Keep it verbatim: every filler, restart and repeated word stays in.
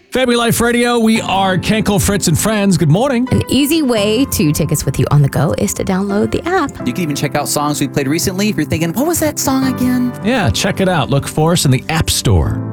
Family Life Radio, we are Kenkel, Fritz, and Friends. Good morning. An easy way to take us with you on the go is to download the app. You can even check out songs we played recently if you're thinking, what was that song again? Yeah, check it out. Look for us in the App Store.